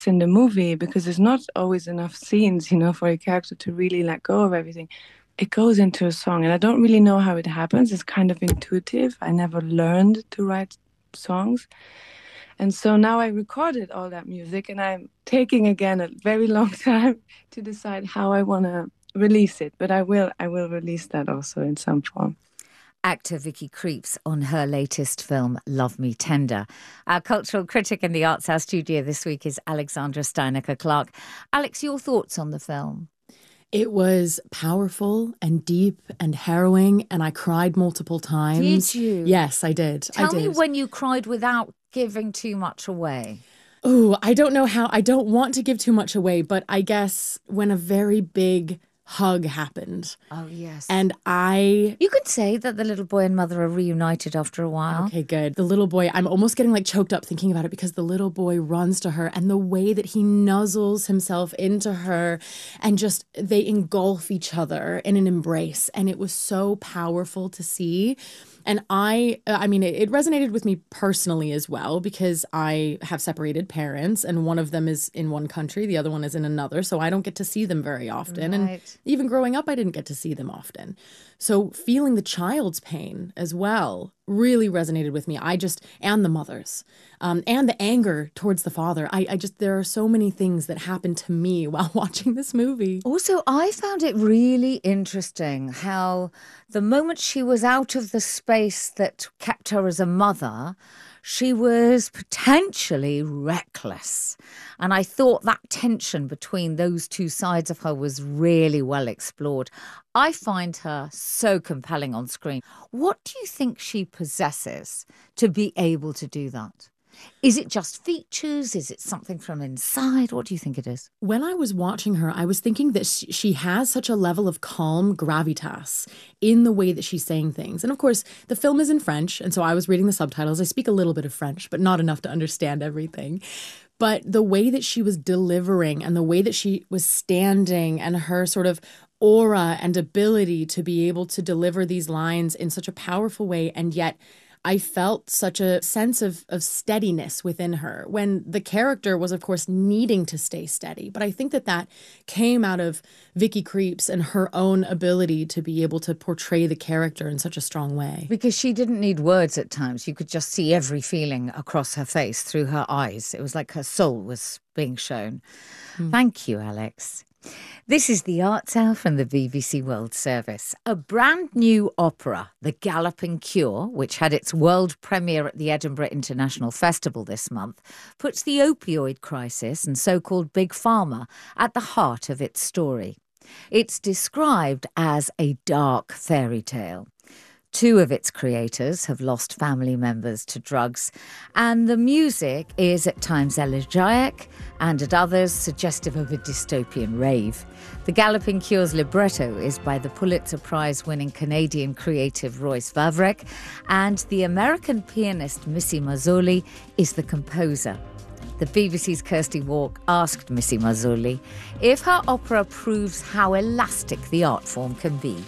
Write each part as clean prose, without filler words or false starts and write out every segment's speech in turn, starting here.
context in the movie, because there's not always enough scenes, for a character to really let go of everything. It goes into a song, and I don't really know how it happens. It's kind of intuitive. I never learned to write songs. And so now I recorded all that music, and I'm taking again a very long time to decide how I want to release it. But I will release that also in some form. Actor Vicky Krieps on her latest film, Love Me Tender. Our cultural critic in the Arts House studio this week is Alexandra Steinecker-Clark. Alex, your thoughts on the film? It was powerful and deep and harrowing, and I cried multiple times. Did you? Yes, I did. Tell me when you cried without giving too much away. Oh, I don't know how. I don't want to give too much away, but I guess when a very big hug happened. Oh, yes. And You could say that the little boy and mother are reunited after a while. Okay, good. The little boy, I'm almost getting choked up thinking about it, because the little boy runs to her and the way that he nuzzles himself into her and just they engulf each other in an embrace. And it was so powerful to see. And I mean, it resonated with me personally as well, because I have separated parents, and one of them is in one country, the other one is in another. So I don't get to see them very often. Right. And even growing up, I didn't get to see them often. So feeling the child's pain as well really resonated with me. And the mother's, and the anger towards the father. There are so many things that happened to me while watching this movie. Also, I found it really interesting how the moment she was out of the space that kept her as a mother, she was potentially reckless. And I thought that tension between those two sides of her was really well explored. I find her so compelling on screen. What do you think she possesses to be able to do that? Is it just features? Is it something from inside? What do you think it is? When I was watching her, I was thinking that she has such a level of calm gravitas in the way that she's saying things. And of course, the film is in French, and so I was reading the subtitles. I speak a little bit of French, but not enough to understand everything. But the way that she was delivering and the way that she was standing and her sort of aura and ability to be able to deliver these lines in such a powerful way, and yet I felt such a sense of steadiness within her, when the character was, of course, needing to stay steady. But I think that came out of Vicky Krieps and her own ability to be able to portray the character in such a strong way. Because she didn't need words at times. You could just see every feeling across her face through her eyes. It was like her soul was being shown. Thank you, Alex. This is the Arts Hour from the BBC World Service. A brand new opera, The Galloping Cure, which had its world premiere at the Edinburgh International Festival this month, puts the opioid crisis and so-called Big Pharma at the heart of its story. It's described as a dark fairy tale. Two of its creators have lost family members to drugs, and the music is at times elegiac and at others suggestive of a dystopian rave. The Galloping Cure's libretto is by the Pulitzer Prize-winning Canadian creative Royce Vavrek, and the American pianist Missy Mazzoli is the composer. The BBC's Kirsty Walk asked Missy Mazzoli if her opera proves how elastic the art form can be.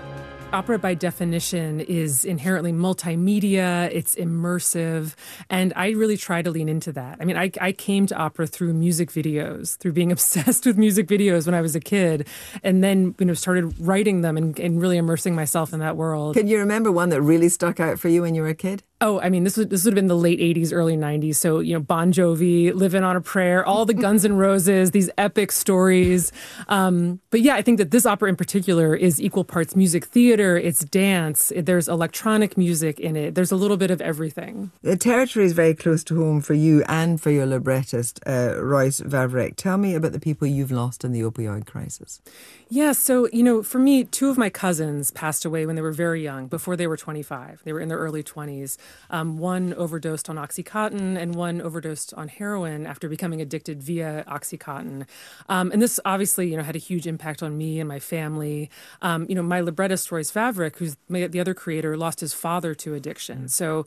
Opera, by definition, is inherently multimedia, it's immersive, and I really try to lean into that. I mean, I came to opera through music videos, through being obsessed with music videos when I was a kid, and then, started writing them and really immersing myself in that world. Can you remember one that really stuck out for you when you were a kid? Oh, I mean, this would have been the late 80s, early 90s. So, Bon Jovi, Livin' on a Prayer, all the Guns N' Roses, these epic stories. But yeah, I think that this opera in particular is equal parts music theater, it's dance, there's electronic music in it. There's a little bit of everything. The territory is very close to home for you and for your librettist, Royce Vavrek. Tell me about the people you've lost in the opioid crisis. Yeah, so, for me, two of my cousins passed away when they were very young, before they were 25. They were in their early 20s. One overdosed on Oxycontin and one overdosed on heroin after becoming addicted via Oxycontin. And this obviously, had a huge impact on me and my family. My librettist, Royce Vavrek, who's the other creator, lost his father to addiction. So,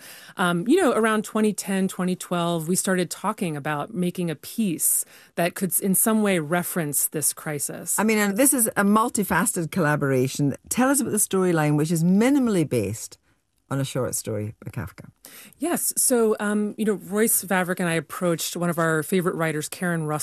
around 2010, 2012, we started talking about making a piece that could in some way reference this crisis. I mean, and this is a multifaceted collaboration. Tell us about the storyline, which is minimally based on a short story by Kafka. Yes. So, Royce Vavrek and I approached one of our favorite writers, Karen Russell,